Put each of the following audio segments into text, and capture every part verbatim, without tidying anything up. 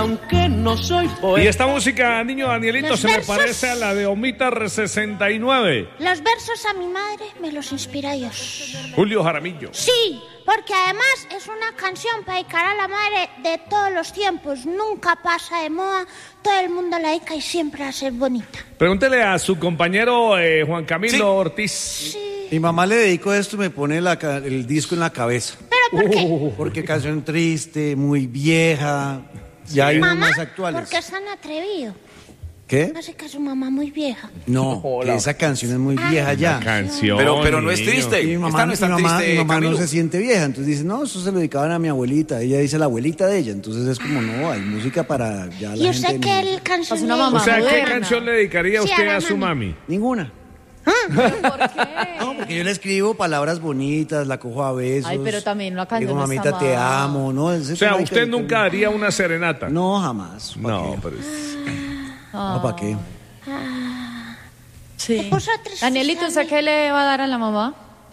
aunque no soy poeta. Y esta música, niño Danielito, Los se versos. me parece a la de Omitar sesenta y nueve. Los versos a mi madre me los inspira Dios. Julio Jaramillo. Sí, porque además es una canción para dedicar a la madre de todos los tiempos. Nunca pasa de moda, todo el mundo la dedica y siempre va a ser bonita. Pregúntele a su compañero eh, Juan Camilo Sí. Ortiz. Sí. Mi mamá le dedico esto y me pone la ca- el disco en la cabeza. ¿Pero por qué? Porque canción triste, muy vieja. Ya hay unas Mamá, más actuales. porque es tan atrevido. ¿Qué? Así que su mamá muy vieja. No, que esa canción es muy vieja ya. Canción. Pero, pero no es niño. triste. Y mi mamá, Esta no es tan mi mamá- triste, mi mamá no Camilo. se siente vieja, entonces dice, no, eso se lo dedicaban a mi abuelita. Ella dice la abuelita de ella, entonces es como, no, hay música para ya la Yo gente. sé que el canción Es una de- mamá O sea, ¿qué moderna. canción le dedicaría Sí, usted a la a su mami. mami? Ninguna. ¿Por qué? No, porque yo le escribo palabras bonitas, la cojo a besos. Ay, pero también una canción Digo, no está mamita, te mal. amo, ¿no? Ese O sea, tema hay usted que- nunca haría una serenata. No, jamás. ¿Pa' No, qué? pero es- No, ¿para qué? Sí. Se puso triste, Danielito, ¿usted Sammy. qué le va a dar a la mamá?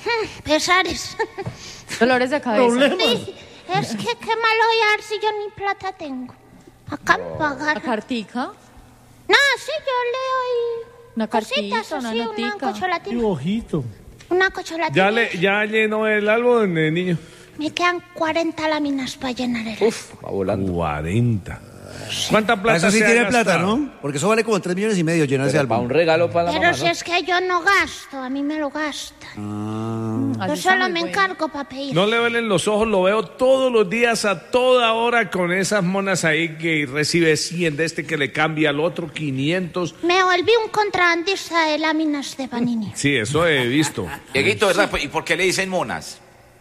Pesares. Dolores de cabeza. Sí, es que qué mal voy a dar si yo ni plata tengo. Acá me ¿La pagar. cartica? No, sí, yo le doy Una cositas cartita, una así, una notica. cocholatina. Ojito. Una cocholatina. ¿Ya, le, ¿Ya llenó el álbum, eh, niño? Me quedan cuarenta láminas para llenar el Uf, va volando. cuarenta. ¿Cuánta plata Eso sí se ha tiene plata, gastado? ¿no? Porque eso vale como tres millones y medio llenar ese Pero para álbum. un regalo para la Pero mamá, si ¿no? es que yo no gasto, a mí me lo gastan. Ah, Yo Así está solo muy me bueno. encargo para pedir. No le velen los ojos, lo veo todos los días a toda hora con esas monas ahí que recibe cien de este que le cambia al otro quinientos. Me volví un contrabandista de láminas de Panini. Sí, eso he visto. Dieguito, ¿verdad? ¿Y por qué le dicen monas?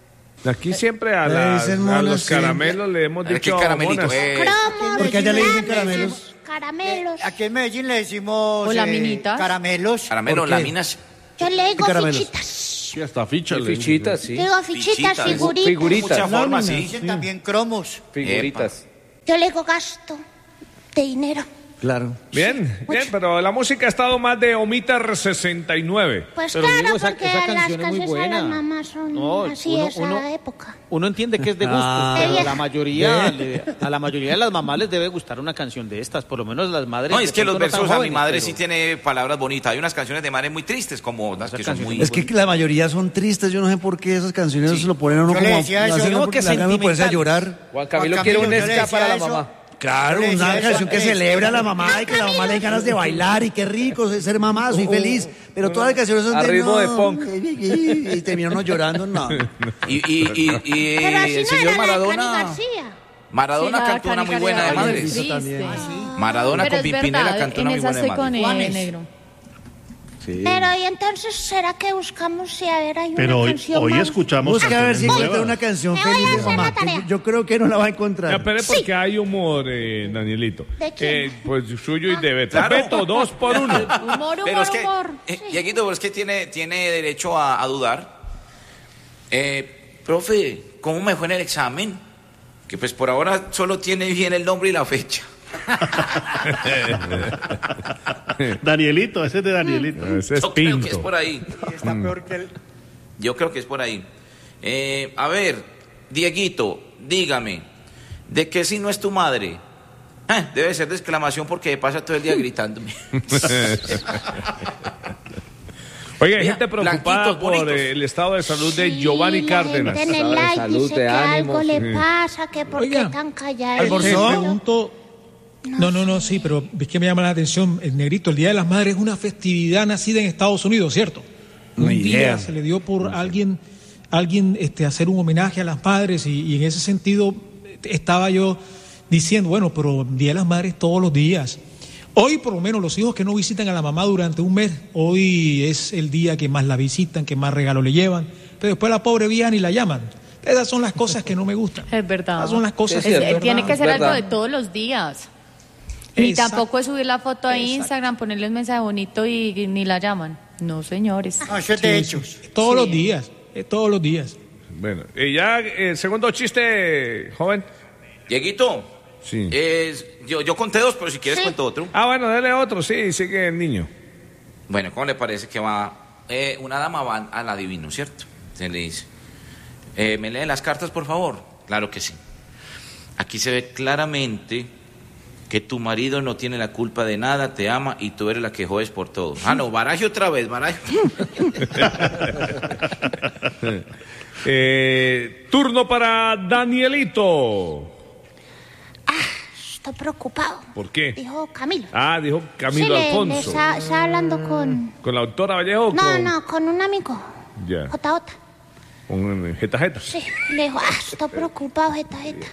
Aquí siempre a, Le las- dicen a monas, los sí. caramelos le hemos ¿Qué dicho caramelito? monas. Eh, Cromos, Porque allá le dicen láminas, caramelos. Caramelos. Aquí en Medellín le decimos O eh, laminitas. caramelos. Caramelo, ¿Por qué? láminas, Yo le digo caramelos? fichitas. Sí, hasta ficha. le- Fichitas, sí. Digo fichitas, Fichitas. figuritas. Figuritas. mucha forma, Láminas. sí. Dicen también cromos. Figuritas. Yo le digo gasto de dinero. claro. Bien, bien, pero la música ha estado más de Omitar sesenta y nueve. Pues Pero claro, digo, esa- porque esa las canción es muy canciones a buena. las mamás son No, así uno- esa uno- época. Uno entiende que es de gusto, Ah. pero Ella- la mayoría, le- a la mayoría de las mamás les debe gustar una canción de estas, por lo menos las madres. No, de es que los pronto no tan versos a mi jóvenes, madre pero- sí tiene palabras bonitas. Hay unas canciones de madre muy tristes, como las Esa que son canción muy... Es que la mayoría son tristes, yo no sé por qué esas canciones se lo ponen a uno Yo como le decía eso, hacen no, porque que le hagan a uno ponerse a sentimental. llorar. Juan Camilo Juan quiere un Camilo, yo le ska para la decía mamá. Claro, Yo le una decía canción eso, que eh, celebra a la mamá y que la mamá le dé ganas de bailar y qué rico ser mamá, soy feliz. Pero todas las canciones son A de ritmo de no, punk. Y, y terminan uno llorando, no. Y, y, y, y Pero así el no señor era la de Cani Maradona... García. Maradona Sí, la cantó una Cani muy buena de García madre. es triste. también. Maradona Pero con es Pimpinela verdad, cantó en una muy esa buena de estoy con madre. el negro. Sí. Pero y entonces, ¿será que buscamos si a ver hay una Pero hoy, canción hoy más? escuchamos Busca a ver si canciones encuentra nuevas. una canción Me voy a feliz de hacer la mamá. tarea. que Yo creo que no la va a Ya, encontrar. espere porque hay humor, eh, Danielito. ¿De quién? Eh, pues suyo y de Beto. Claro. Beto, dos por uno. Humor, humor, Pero es que, humor. eh, Sí. Dieguito, pero es que tiene, tiene derecho a, a dudar. Eh, profe, ¿cómo me fue en el examen? Que pues por ahora solo tiene bien el nombre y la fecha. Danielito, ese es de Danielito. Ese es Yo creo que es Pinto. por ahí. Está peor que el... Yo creo que es por ahí. Eh, a ver, Dieguito, dígame, ¿de qué signo es tu madre? Eh, debe ser de exclamación porque pasa todo el día gritándome. Oye, hay Mira, gente preocupada blanquitos, por bonitos. eh, el estado de salud de Sí, Giovanni la Cárdenas. gente en el Estado de like salud, dice de que algo ánimos. le pasa, que por qué Oiga, tan callado. ¿Almorzó? Te pregunto. No, no, no, sí, pero es que me llama la atención, el negrito, el Día de las Madres es una festividad nacida en Estados Unidos, ¿cierto? No Un idea. día se le dio por alguien, alguien este, hacer un homenaje a las madres y, y en ese sentido eh, estaba yo diciendo, bueno, pero Día de las Madres todos los días. Hoy por lo menos los hijos que no visitan a la mamá durante un mes, hoy es el día que más la visitan, que más regalos le llevan, pero después la pobre vieja ni la llaman. Esas son las cosas que no me gustan. Es verdad. Esas son las cosas Sí, Es- es que... eh, verdad, tiene que es ser algo verdad. de todos los días. Ni Exacto. tampoco es subir la foto a Exacto. Instagram, ponerle un mensaje bonito y, y ni la llaman. No, señores. No, eso es de hechos. Todos Sí. los días, eh, todos los días. Bueno, y ya, eh, segundo chiste, joven. Dieguito, Sí. es- yo, yo conté dos, pero si quieres Sí. cuento otro. Ah, bueno, dele otro, sí, sigue el niño. Bueno, ¿cómo le parece que va? Eh, una dama va al adivino, ¿cierto? Se le dice, eh, ¿me lee las cartas, por favor? Claro que sí. Aquí se ve claramente que tu marido no tiene la culpa de nada, te ama y tú eres la que jodes por todo. Ah, no, baraje otra vez, baraje. eh, turno para Danielito. Estoy preocupado. ¿Por qué? Dijo Camilo. Ah, dijo Camilo sí, le- Alfonso. le está, está hablando con... ¿Con la doctora Vallejo? o No, con... no, con un amigo. Ya. Jota Jota. ¿Con Jeta Jeta? Sí, le dijo, ah, estoy preocupado, Jeta Jeta.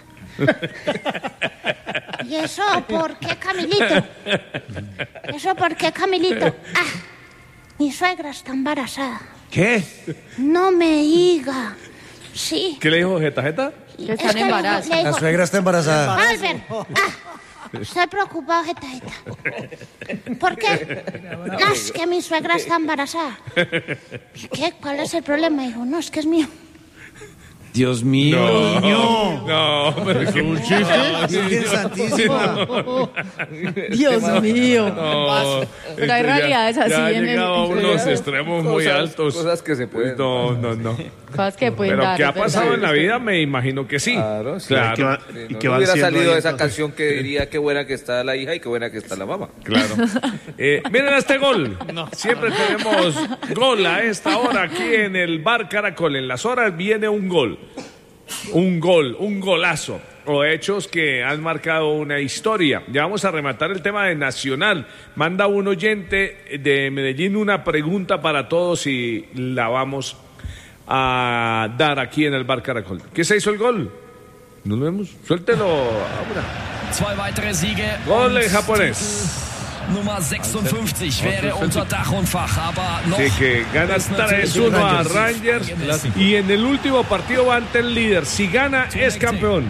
¿Y eso por qué, Camilito? ¿Eso por qué, Camilito? Ah, mi suegra está embarazada. ¿Qué? No me diga. Sí. ¿Qué le dijo Jeta Jeta? Que Es están que le dijo- embarazadas. le dijo, La suegra está embarazada. Albert, ah, estoy preocupado, Jeta Jeta. ¿Por qué? No, es que mi suegra está embarazada. ¿Qué? ¿Cuál es el problema? Dijo, no, es que es mío. Dios mío, No, niño. no, pero es un chiste. Virgen Santísima. Dios mío. No, Pero hay esto ya- realidades así ya ha en el- llegado a unos extremos muy Cosas- altos. cosas que se pueden. No, no, no. Cosas que pueden Pero dar, ¿qué ha es verdad. pasado en la vida? Me imagino que sí. Claro, sí. Claro, ¿Qué va- Sí, ¿Y no qué van hubiera siendo salido ahí, esa entonces? canción que diría qué buena que está la hija y qué buena que está la mamá. claro. Eh, miren este gol. Siempre tenemos gol a esta hora aquí en el Bar Caracol. En las horas viene un gol. Un gol, un golazo. O hechos que han marcado una historia. Ya vamos a rematar el tema de Nacional. Manda un oyente de Medellín una pregunta para todos y la vamos a dar aquí en el Bar Caracol. ¿Qué se hizo el gol? ¿No lo vemos? Suéltelo ahora. Zwei weitere Siege. Gol en Und japonés. Nummer sechsundfünfzig wäre unter Dach und Fach, aber noch Sí, que gana ist natürlich tres uno a Rangers. Rangers y en el último partido va ante el líder. Si gana, es campeón.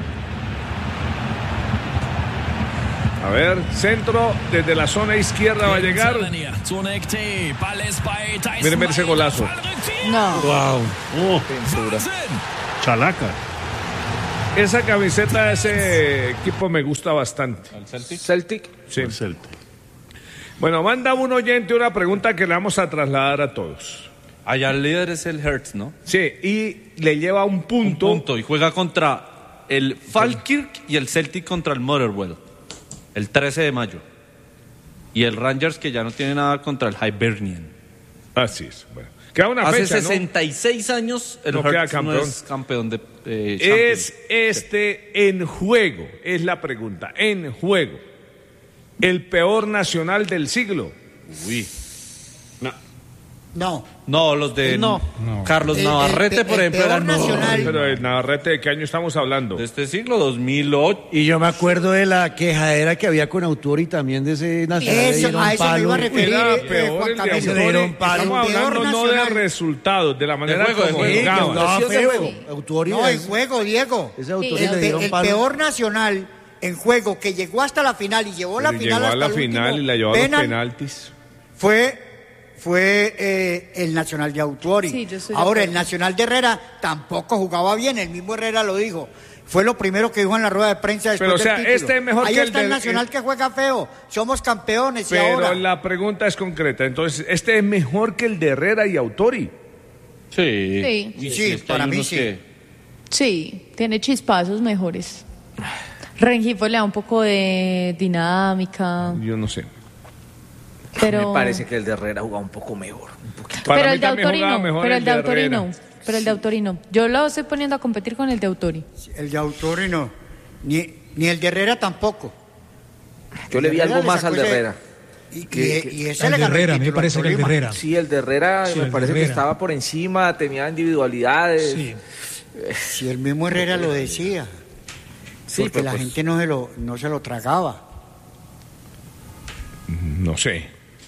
A ver, centro desde la zona izquierda va a llegar. Zunekte, Ball ist bei Tyson. Miren, miren ese golazo. No. Wow. Oh, chalaca. Esa camiseta de ese equipo me gusta bastante. Celtic. Celtic. Sí. El Celta. Bueno, manda un oyente una pregunta que le vamos a trasladar a todos. Allá el líder es el Hertz, ¿no? Sí, y le lleva un punto. Un punto y juega contra el Falkirk y el Celtic contra el Motherwell el trece de mayo. Y el Rangers que ya no tiene nada contra el Hibernian. Así es. Bueno, queda una Hace fecha, ¿no? sesenta y seis años el No queda Hertz campeón. no es campeón de eh, Champions. Es este en juego, es la pregunta, en juego. El peor nacional del siglo. Uy. No. No, los de No. Carlos El- Navarrete, el- por el ejemplo, peor eran no, nacional. Pero el Navarrete, ¿de qué año estamos hablando? de este siglo, dos mil ocho. Y yo me acuerdo de la quejadera que había con Autori también de ese nacional. le Eso, dieron a eso me palo. iba a referir. Era eh, peor Juan el de Camilo. Autori. Le dieron palo. Estamos El peor hablando no de nacional. resultados, de la manera juego, de como juego. Sí, que jugaban. jugaba Ese feo. juego. Autori No, es- en juego, Diego. Ese Autori El, le pe- dieron el palo. peor nacional en juego que llegó hasta la final y llevó la Y final llegó hasta a la el final último y la llevó a los penal, penaltis. fue fue eh, el Nacional de Autori. Sí, yo estoy de Ahora, acuerdo. el Nacional de Herrera tampoco jugaba bien, el mismo Herrera lo dijo. Fue lo primero que dijo en la rueda de prensa después Pero, o del sea, título. este es mejor Ahí que el está el del- Nacional el- que juega feo. Somos campeones y Pero ahora... la pregunta es concreta. Entonces, ¿este es mejor que el de Herrera y Autori? Sí. Sí. Uy, Sí, es que para hay mí unos sí. que- Sí, tiene chispazos mejores. Rengifo le da un poco de dinámica, Yo no sé. pero... Me parece que el de Herrera jugaba un poco mejor. Un poquito. Para pero mí el de también Autori jugaba no, mejor pero el el de de Autori Herrera. no, pero el de Autori no. Yo lo estoy poniendo a competir con el de Autori. El de Autori no. Ni, ni el de Herrera tampoco. Yo le vi Herrera algo le más sacó al de ese- Herrera. Y, Que- y- que- y ese El le de ganó Herrera, a mí me título parece al que el de Tolima. Herrera. Sí, el de Herrera Sí, me el de parece que Herrera. estaba por encima, tenía individualidades. Sí. Si el mismo Herrera lo decía. Sí, Porque pero la pues- gente no se lo, no se lo tragaba. No sé.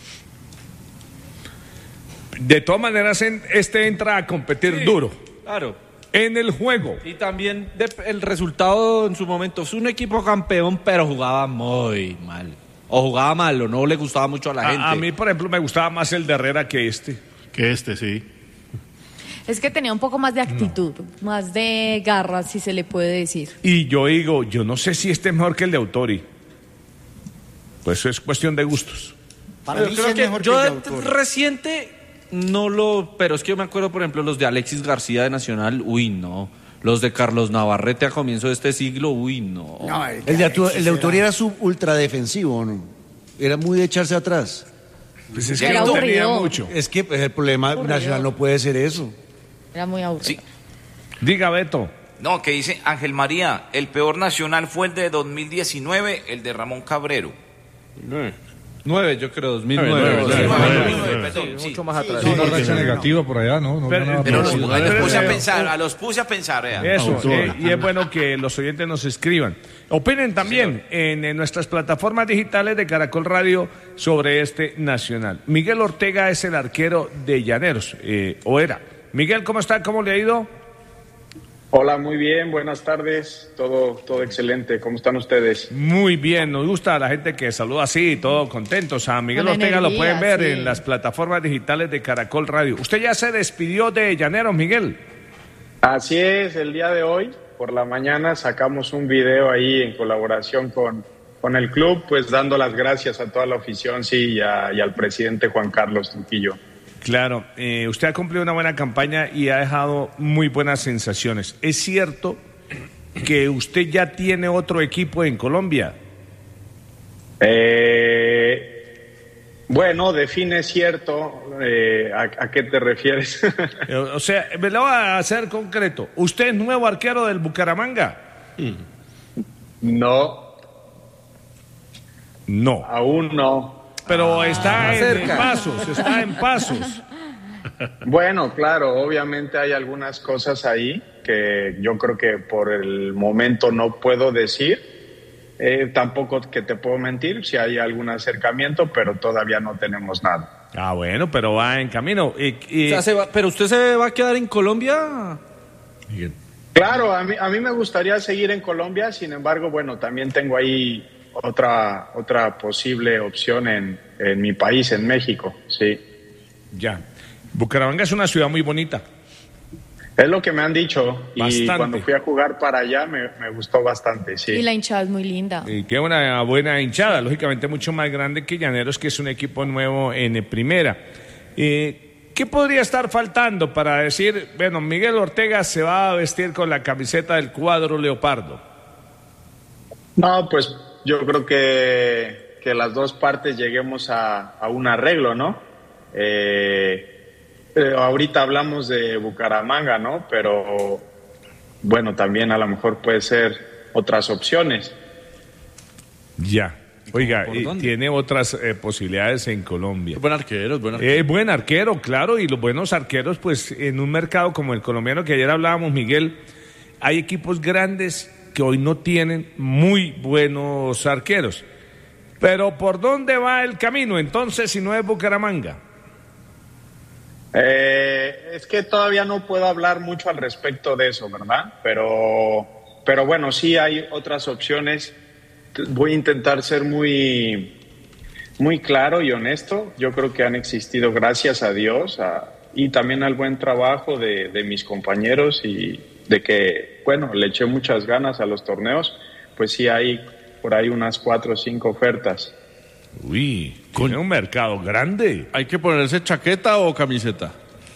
De todas maneras, en- este entra a competir Sí, duro Claro. en el juego. Y también de- el resultado en su momento. Es un equipo campeón, pero jugaba muy mal. O jugaba mal, o no le gustaba mucho a la gente. A, a mí, por ejemplo, me gustaba más el de Herrera que este. Que este, sí. Es que tenía un poco más de actitud, más de garra, si se le puede decir. Y yo digo, yo no sé si este es mejor que el de Autori. Pues eso es cuestión de gustos. Para Yo mí sí creo es que mejor yo que de el de Autori. reciente no lo, pero es que yo me acuerdo, por ejemplo, los de Alexis García de Nacional, uy, no, Los de Carlos Navarrete a comienzo de este siglo, uy, no. no el, de, el, el de Autori era sub ultra defensivo, ¿no? Era muy de echarse atrás. Pues es que no tenía mucho. Es que pues, el problema aburrido. nacional no puede ser eso. Era muy aburrido. Sí. Diga, Beto. No, que dice Ángel María, el peor nacional fue el de dos mil diecinueve, el de Ramón Cabrero. Nueve, yo creo, dos mil Nueve, nueve. nueve, dos mil nueve, nueve, nueve. perdón, sí. Mucho más atrás. Sí, una racha negativa por allá, ¿no? no Pero- ganaba pero por Pero ahí. no, ahí los puse a Eh, pensar, a los puse a pensar, vea. Eso, Autor. eh, y es bueno que los oyentes nos escriban. Opinen también en, en nuestras plataformas digitales de Caracol Radio sobre este nacional. Miguel Ortega es el arquero de Llaneros, eh, o era. Miguel, ¿cómo está? ¿Cómo le ha ido? Hola, muy bien, buenas tardes, todo, todo excelente, ¿cómo están ustedes? Muy bien, nos gusta a la gente que saluda así, todos contentos. A Miguel Con Ortega lo energía, pueden ver sí. en las plataformas digitales de Caracol Radio. ¿Usted ya se despidió de Llaneros, Miguel? Así es, el día de hoy, por la mañana, sacamos un video ahí en colaboración con, con el club, pues dando las gracias a toda la afición, sí, y, a- y al presidente Juan Carlos Trujillo. Claro, eh, usted ha cumplido una buena campaña y ha dejado muy buenas sensaciones. ¿Es cierto que usted ya tiene otro equipo en Colombia? Eh, bueno, define cierto, eh, ¿a, a qué te refieres? Eh, O sea, me lo voy a hacer concreto. ¿Usted es nuevo arquero del Bucaramanga? No, No, aún no. pero está más en, en cerca. pasos, está en pasos. Bueno, claro, obviamente hay algunas cosas ahí que yo creo que por el momento no puedo decir. Eh, tampoco que te puedo mentir si hay algún acercamiento, pero todavía no tenemos nada. Ah, bueno, pero va en camino. Y, y- O sea, se va- ¿pero usted se va a quedar en Colombia? Miguel. Claro, a mí, a mí me gustaría seguir en Colombia, sin embargo, bueno, también tengo ahí otra, otra posible opción en, en mi país, en México, sí. ya. Bucaramanga es una ciudad muy bonita. Es lo que me han dicho y Bastante. cuando fui a jugar para allá me, me gustó bastante, sí. Y la hinchada es muy linda. Y que una buena hinchada, lógicamente mucho más grande que Llaneros, que es un equipo nuevo en eh, primera. Eh, ¿Qué podría estar faltando para decir, bueno, Miguel Ortega se va a vestir con la camiseta del cuadro leopardo? No, pues yo creo que, que las dos partes lleguemos a, a un arreglo, ¿no? Eh, eh, ahorita hablamos de Bucaramanga, ¿no? Pero bueno, también a lo mejor puede ser otras opciones. Ya. Oiga, ¿Por y dónde? tiene otras eh, posibilidades en Colombia. Es buen arquero, es buen arquero. Es buen arquero, claro, y los buenos arqueros, pues en un mercado como el colombiano que ayer hablábamos, Miguel, hay equipos grandes que hoy no tienen muy buenos arqueros. Pero ¿por dónde va el camino entonces si no es Bucaramanga? Eh, es que todavía no puedo hablar mucho al respecto de eso, ¿verdad? Pero, pero bueno, sí hay otras opciones. Voy a intentar ser muy, muy claro y honesto. Yo creo que han existido, gracias a Dios, a- y también al buen trabajo de, de mis compañeros y de que, bueno, le eché muchas ganas a los torneos, pues sí hay por ahí unas cuatro o cinco ofertas. Uy, tiene un mercado grande. ¿Hay que ponerse chaqueta o camiseta?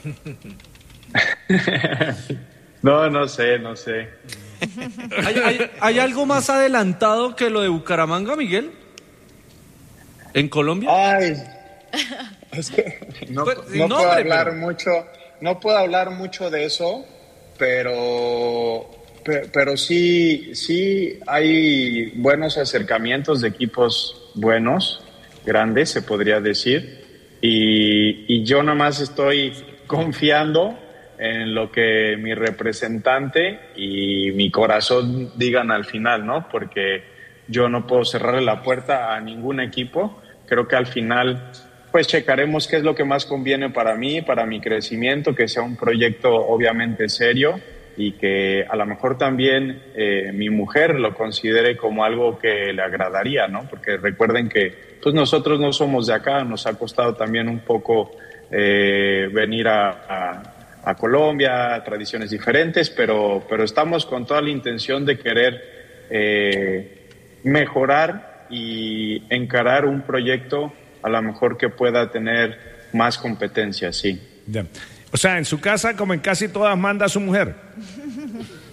No, no sé, no sé. ¿Hay, hay- hay algo más adelantado que lo de Bucaramanga, Miguel? ¿En Colombia? Ay, es que no, Pues, sin no puedo nombre, hablar pero- mucho, no puedo hablar mucho de eso, pero, pe- pero sí, sí hay buenos acercamientos de equipos buenos, grandes, se podría decir, y, y yo nada más estoy confiando en lo que mi representante y mi corazón digan al final, ¿no? Porque yo no puedo cerrarle la puerta a ningún equipo. Creo que al final, pues checaremos qué es lo que más conviene para mí, para mi crecimiento, que sea un proyecto obviamente serio y que a lo mejor también eh, mi mujer lo considere como algo que le agradaría, ¿no? Porque recuerden que pues nosotros no somos de acá, nos ha costado también un poco eh, venir a, a a Colombia, tradiciones diferentes, pero, pero estamos con toda la intención de querer eh, mejorar y encarar un proyecto a lo mejor que pueda tener más competencia, sí. Ya. O sea, en su casa, como en casi todas, manda a su mujer.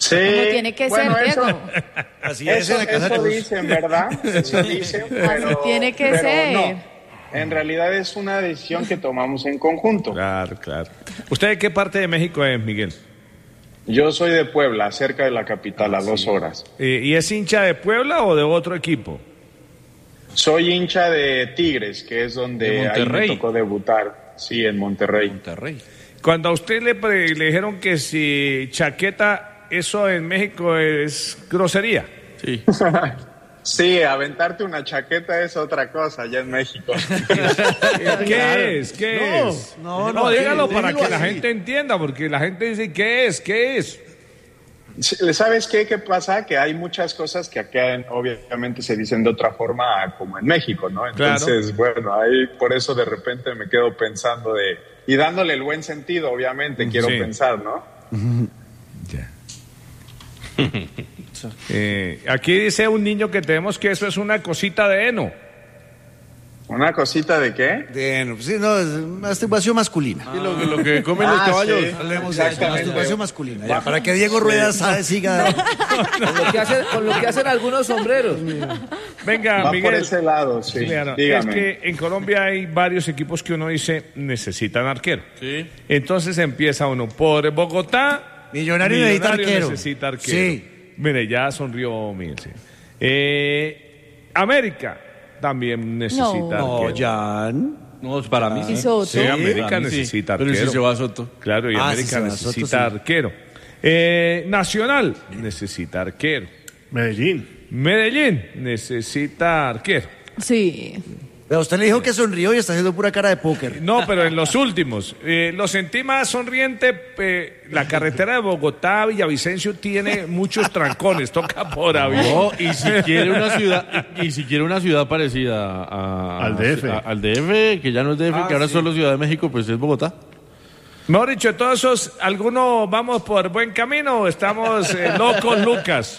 Sí, Como tiene que bueno, ser, eso- Diego. Así es Eso, en la casa eso de dicen, ¿verdad? Eso dicen, pero, tiene que pero ser. no. En realidad es una decisión que tomamos en conjunto. Claro, claro. ¿Usted de qué parte de México es, Miguel? Yo soy de Puebla, cerca de la capital, a dos horas. Eh, ¿Y es hincha de Puebla o de otro equipo? Soy hincha de Tigres, que es donde ¿De ahí me Monterrey? tocó debutar. Sí, en Monterrey. Monterrey. Cuando a usted le, pre- le dijeron que si chaqueta, eso en México es grosería. Sí. Sí, aventarte una chaqueta es otra cosa allá en México. ¿Qué es? ¿Qué No, es? no, no, no, dígalo sí, para dígalo que la así. gente entienda, porque la gente dice, ¿qué es? ¿Qué es? Sí, ¿sabes qué? ¿Qué pasa? Que hay muchas cosas que acá en- obviamente se dicen de otra forma como en México, ¿no? Entonces, bueno, ahí por eso de repente me quedo pensando de... Y dándole el buen sentido, obviamente, quiero Sí. pensar, ¿no? Eh, aquí dice un niño que tenemos que eso es una cosita de heno. ¿Una cosita de qué? De heno, sí, no, es masturbación masculina. Y lo, que- lo que comen los Ah, caballos. sí. Hablemos de eso, Exactamente. masturbación masculina. Ya, para que Diego Rueda sabe, siga. Con lo que hacen, con lo que hacen algunos sombreros. Venga, Va Miguel. por ese lado, sí. Mira, es Dígame. que en Colombia hay varios equipos que uno dice necesitan arquero. Sí. Entonces empieza uno por Bogotá. Millonario necesita arquero. necesita arquero. Sí. Mire, ya sonrió Miguel. sí. Eh, América también necesita No, arquero. Jan. No, para mí ¿Y Soto? Sí, América para mí sí. necesita Pero arquero. si se va a Soto. Claro, y Ah, América si se va a Soto, necesita sí. arquero. Eh, Nacional necesita arquero. Medellín. Medellín necesita arquero. Sí. Pero usted le dijo que sonrió y está haciendo pura cara de póker. No, pero en los últimos. Eh, lo sentí más sonriente. eh, la carretera de Bogotá a Villavicencio tiene muchos trancones. Toca por avión. No, y si quiere una ciudad, y si quiere una ciudad parecida a, Al D F. a- al D F, que ya no es D F, Ah, que ahora sí. es solo Ciudad de México, pues es Bogotá. Mejor dicho, todos esos, ¿algunos vamos por buen camino o estamos eh, locos, Lucas?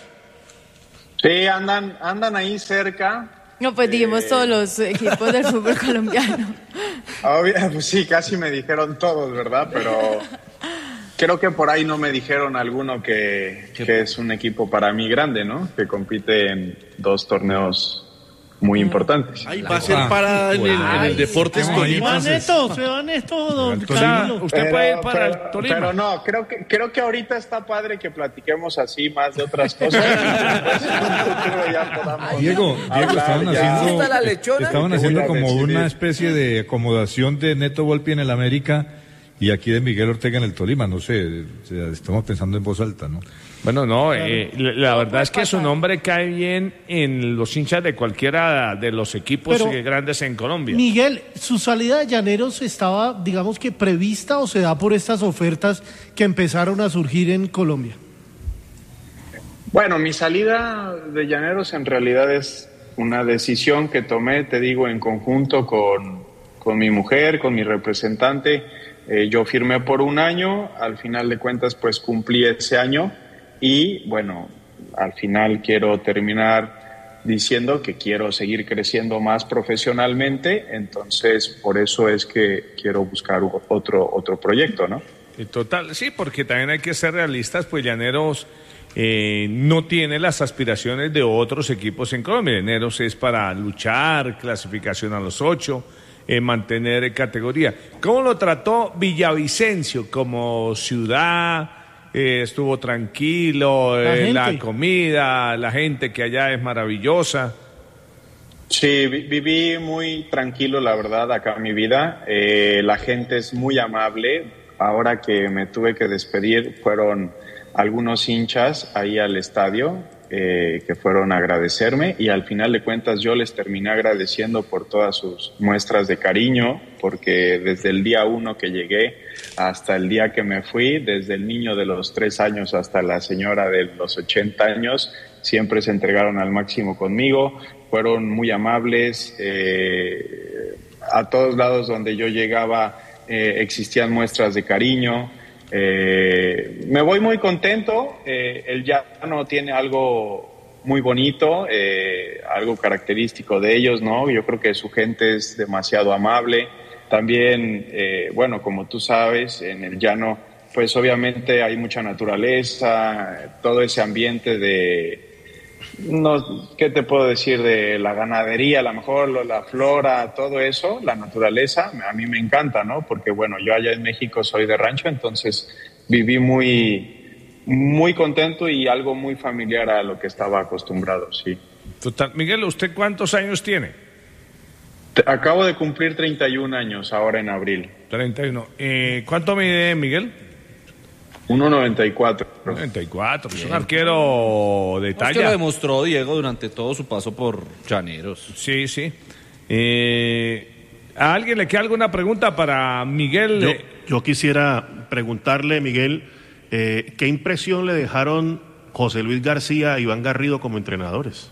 Sí, andan, andan ahí cerca. No, pues dijimos todos los equipos del fútbol colombiano. Obvio, pues sí, casi me dijeron todos, ¿verdad? Pero creo que por ahí no me dijeron alguno que, que es un equipo para mí grande, ¿no? Que compite en dos torneos muy importantes. Ay, va a ser para en el, en el Deportes Tolima. Neto, se va Neto, don Camilo. Usted puede ir para pero- el Tolima. pero no, creo que, creo que ahorita está padre que platiquemos así más de otras cosas. Después, en un futuro ya podamos Diego, Diego, hablar estaban ya. haciendo, ¿Gusta la lechona? estaban Te voy haciendo a como decidir. una especie de acomodación de Neto Volpi en el América y aquí de Miguel Ortega en el Tolima, no sé, o sea, estamos pensando en voz alta, ¿no? Bueno, no, eh, la, la verdad es que su nombre cae bien en los hinchas de cualquiera de los equipos Pero- eh, grandes en Colombia. Miguel, ¿su salida de Llaneros estaba, digamos que prevista o se da por estas ofertas que empezaron a surgir en Colombia? Bueno, mi salida de Llaneros en realidad es una decisión que tomé, te digo, en conjunto con, con mi mujer, con mi representante. Eh, yo firmé por un año, al final de cuentas pues cumplí ese año y bueno, al final quiero terminar diciendo que quiero seguir creciendo más profesionalmente, entonces por eso es que quiero buscar u- otro, otro proyecto, ¿no? Y Total, sí, porque también hay que ser realistas, pues Llaneros eh, no tiene las aspiraciones de otros equipos en Colombia. Llaneros es para luchar, clasificación a los ocho, eh, mantener categoría. ¿Cómo lo trató Villavicencio como ciudad? Eh, estuvo tranquilo, La eh, la gente. comida, la gente que allá es maravillosa. Sí, vi- viví muy tranquilo, la verdad, acá en mi vida. Eh, la gente es muy amable. Ahora que me tuve que despedir, fueron algunos hinchas ahí al estadio eh, que fueron a agradecerme y al final de cuentas yo les terminé agradeciendo por todas sus muestras de cariño, porque desde el día uno que llegué hasta el día que me fui, desde el niño de los tres años hasta la señora de los ochenta años, siempre se entregaron al máximo conmigo, fueron muy amables, eh, a todos lados donde yo llegaba eh, existían muestras de cariño. Eh, me voy muy contento, eh, el llano tiene algo muy bonito, eh, algo característico de ellos, ¿no? Yo creo que su gente es demasiado amable. También, eh, bueno, como tú sabes, en el llano pues obviamente hay mucha naturaleza, todo ese ambiente de, no, ¿qué te puedo decir? De la ganadería, a lo mejor, lo- la flora, todo eso, la naturaleza, a mí me encanta, ¿no? Porque bueno, yo allá en México soy de rancho, entonces viví muy, muy contento y algo muy familiar a lo que estaba acostumbrado, sí. Total. Miguel, ¿usted cuántos años tiene? Te- Acabo de cumplir treinta y un años ahora en abril. treinta y uno. Eh, ¿Cuánto mide Miguel? uno noventa y cuatro. noventa y cuatro, es un arquero de Es que lo talla. demostró Diego durante todo su paso por Llaneros. Sí, sí. Eh, ¿A alguien le queda alguna pregunta para Miguel? Yo, Eh, yo quisiera preguntarle, Miguel, eh, ¿qué impresión le dejaron José Luis García e Iván Garrido como entrenadores?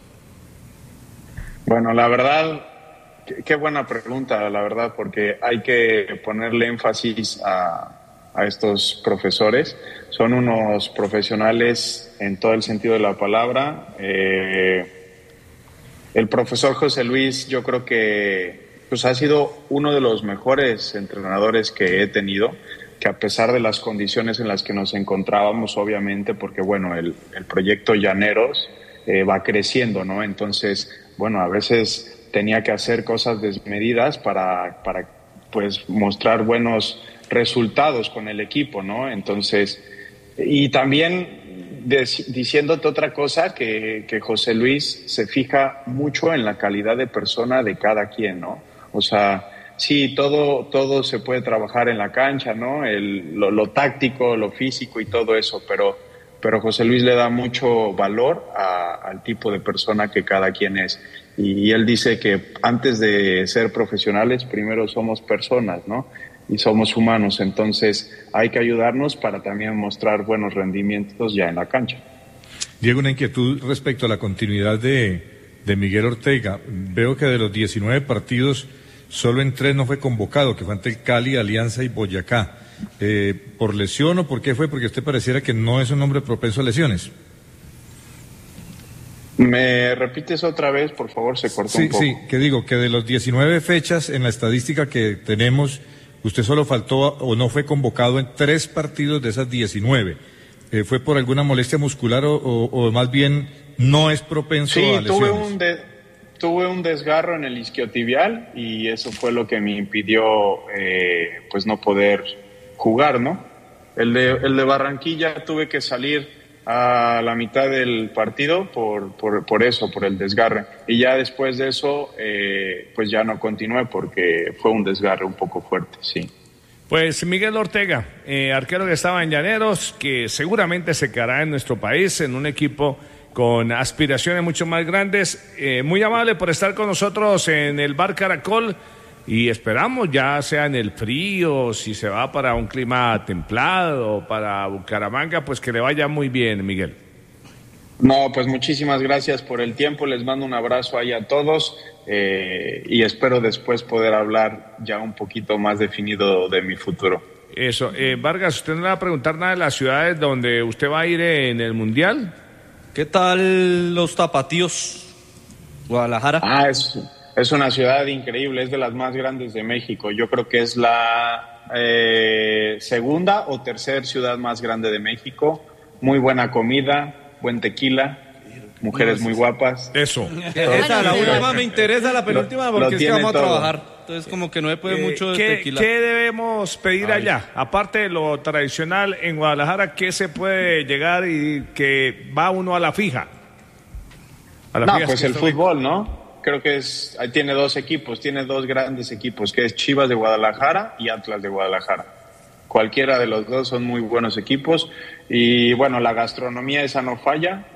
Bueno, la verdad, qué, qué buena pregunta, la verdad, porque hay que ponerle énfasis a, a estos profesores. Son unos profesionales en todo el sentido de la palabra. Eh, el profesor José Luis, yo creo que pues, ha sido uno de los mejores entrenadores que he tenido, que a pesar de las condiciones en las que nos encontrábamos, obviamente, porque bueno, el, el proyecto Llaneros eh, va creciendo, ¿no? Entonces, bueno, a veces tenía que hacer cosas desmedidas para, para pues mostrar buenos resultados con el equipo, ¿no? Entonces, y también des- diciéndote otra cosa, que, que José Luis se fija mucho en la calidad de persona de cada quien, ¿no? O sea, sí, todo, todo se puede trabajar en la cancha, ¿no? El, lo, lo táctico, lo físico y todo eso, pero, pero José Luis le da mucho valor a- al tipo de persona que cada quien es. Y, y él dice que antes de ser profesionales, primero somos personas, ¿no? Y somos humanos, entonces hay que ayudarnos para también mostrar buenos rendimientos ya en la cancha. Diego, una inquietud respecto a la continuidad de, de Miguel Ortega. Veo que de los diecinueve partidos, solo en tres no fue convocado, que fue ante el Cali, Alianza y Boyacá. Eh, ¿Por lesión o por qué fue? Porque usted pareciera que no es un hombre propenso a lesiones. ¿Me repites otra vez, por favor? Se cortó Sí, un poco. sí, que digo que de los diecinueve fechas en la estadística que tenemos, usted solo faltó o no fue convocado en tres partidos de esas diecinueve. Eh, ¿Fue por alguna molestia muscular o, o- o más bien no es propenso Sí, a lesiones? tuve un, de- tuve un desgarro en el isquiotibial y eso fue lo que me impidió eh, pues no poder jugar, ¿no? El de, el de Barranquilla tuve que salir a la mitad del partido por, por, por eso, por el desgarre. Y ya después de eso, eh, pues ya no continué porque fue un desgarre un poco fuerte, sí. Pues Miguel Ortega, eh, arquero que estaba en Llaneros, que seguramente se quedará en nuestro país, en un equipo con aspiraciones mucho más grandes. Eh, muy amable por estar con nosotros en el Bar Caracol y esperamos ya sea en el frío, si se va para un clima templado, para Bucaramanga, pues que le vaya muy bien, Miguel. No, pues muchísimas gracias por el tiempo, les mando un abrazo ahí a todos eh, y espero después poder hablar ya un poquito más definido de mi futuro. Eso, eh, Vargas, ¿usted no le va a preguntar nada de las ciudades donde usted va a ir en el Mundial? ¿Qué tal los tapatíos? Guadalajara. Ah, es, es una ciudad increíble, es de las más grandes de México. Yo creo que es la eh, segunda o tercera ciudad más grande de México. Muy buena comida, buen tequila, mujeres muy guapas. Eso. Esa, la última me interesa, la penúltima, Lo- porque lo es que tiene vamos a todo. trabajar. Entonces, como que no me puede Eh, mucho de ¿qué, tequila. qué debemos pedir Ay. allá? Aparte de lo tradicional en Guadalajara, ¿qué se puede llegar y que va uno a la fija? A la No, fija pues que el está- fútbol, ¿no? Creo que es, ahí tiene dos equipos, tiene dos grandes equipos, que es Chivas de Guadalajara y Atlas de Guadalajara. Cualquiera de los dos son muy buenos equipos y bueno, la gastronomía esa no falla.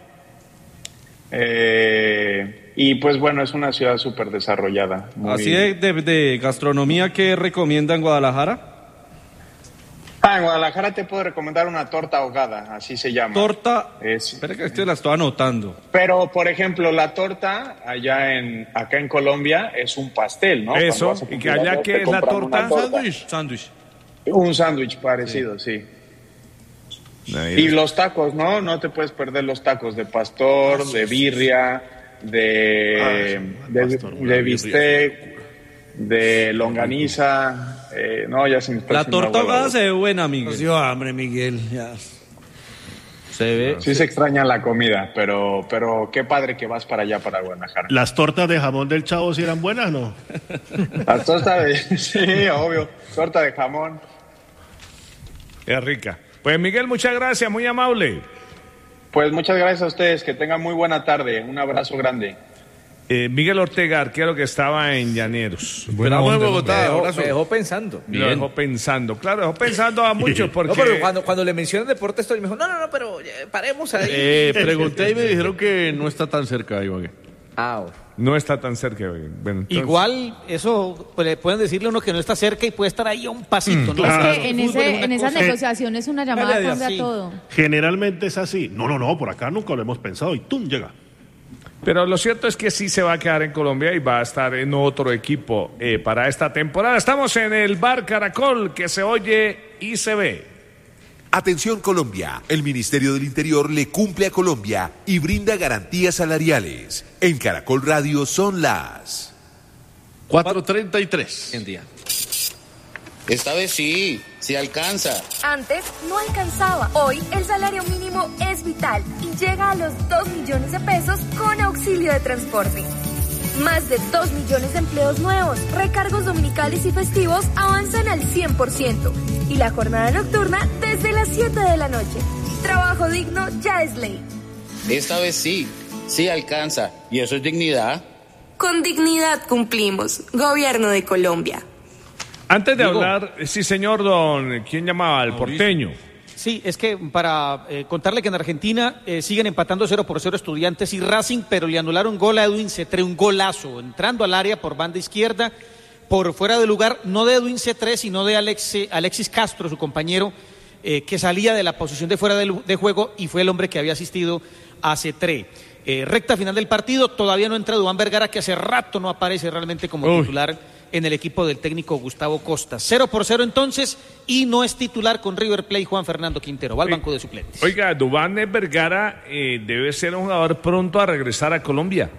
Eh, y pues bueno, es una ciudad súper desarrollada. muy- Así de, de- de gastronomía, ¿qué recomienda en Guadalajara? Ah, en Guadalajara te puedo recomendar una torta ahogada, así se llama. Torta. Es... Espera que esto la estoy anotando. Pero, por ejemplo, la torta allá en, acá en Colombia es un pastel, ¿no? Eso, Cuando vas a y que cumplir allá años, ¿qué te es la compran torta? una Sándwich. Sándwich. Un sándwich parecido, sí. Y los tacos, ¿no? No te puedes perder los tacos de pastor, de birria, de, Ah, sí, de, pastor, una de birria. bistec, de longaniza. Eh, no, ya se me está La haciendo torta agua la ahogada boca. se ve buena, Miguel. Nos dio hambre, Miguel. Ya. Se ve. Sí se extraña la comida, pero, pero qué padre que vas para allá, para Guadalajara. ¿Las tortas de jamón del Chavo si eran buenas o no? Las tortas de... Sí, obvio. Torta de jamón. Es rica. Pues Miguel, muchas gracias, muy amable. Pues muchas gracias a ustedes, que tengan muy buena tarde. Un abrazo grande. Eh, Miguel Ortega, arquero que estaba en Llaneros. Buena Esperamos en onda, Bogotá. hombre. Me dejó, Abrazo. me dejó pensando. Lo dejó pensando, claro, dejó pensando a muchos porque... No, pero cuando, cuando le mencionan deporte estoy, me dijo, no, no, no, pero eh, paremos ahí. Eh, pregunté y me dijeron que no está tan cerca de Ibagué. Ah, no está tan cerca. Bueno, entonces- Igual, eso pues, le pueden decirle a uno que no está cerca y puede estar ahí a un pasito, ¿no? Es Claro. que en, El fútbol es ese, una en esas cosa- negociaciones una llamada Dale, cambia sí. todo. Generalmente es así. No, no, no, por acá nunca lo hemos pensado y ¡tum! Llega. Pero lo cierto es que sí se va a quedar en Colombia y va a estar en otro equipo eh, para esta temporada. Estamos en el Bar Caracol, que se oye y se ve. Atención Colombia, el Ministerio del Interior le cumple a Colombia y brinda garantías salariales. En Caracol Radio son las cuatro treinta y tres. En día. Esta vez sí, sí alcanza. Antes no alcanzaba. Hoy el salario mínimo es vital y llega a los dos millones de pesos con auxilio de transporte. Más de dos millones de empleos nuevos, recargos dominicales y festivos avanzan al cien por ciento. Y la jornada nocturna desde las siete de la noche. Trabajo digno ya es ley. Esta vez sí, sí alcanza. ¿Y eso es dignidad? Con dignidad cumplimos. Gobierno de Colombia. Antes de Diego. hablar, sí señor, don, ¿quién llamaba? El porteño. Sí, es que para eh, contarle que en Argentina eh, siguen empatando cero por cero Estudiantes y Racing, pero le anularon gol a Edwin Cetré, un golazo, entrando al área por banda izquierda, por fuera de lugar, no de Edwin Cetré, sino de Alex, Alexis Castro, su compañero, eh, que salía de la posición de fuera de, de juego y fue el hombre que había asistido a Cetré. Eh, recta final del partido, todavía no entra Duván Vergara, que hace rato no aparece realmente como Uy. titular en el equipo del técnico Gustavo Costa. Cero por cero entonces, y no es titular con River Plate Juan Fernando Quintero, va al banco de suplentes. Oiga, Duván Vergara eh, debe ser un jugador pronto a regresar a Colombia.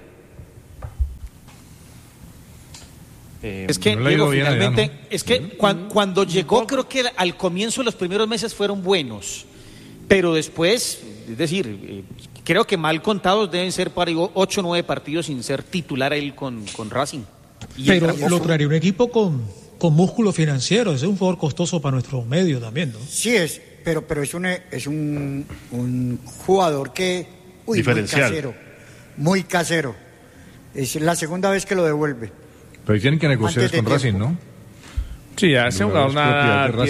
Es que, no le ha Diego, ido bien allá, finalmente, ¿no? es que cuan- cuando llegó, creo que al comienzo los primeros meses fueron buenos, pero después, es decir, eh, creo que mal contados deben ser para ocho o nueve partidos sin ser titular él con, con Racing. Y Pero entra- lo traería un equipo con, con músculo financiero. Ese es un jugador costoso para nuestro medio también, ¿no? Sí es, pero, pero es un, es un, un jugador que... Uy, Diferencial. muy casero. Muy casero. Es la segunda vez que lo devuelve. Pero ahí tienen que negociar Antes de con Racing, tiempo. ¿no? Sí, ya ese Jugador jugador es propiedad de nada Racing.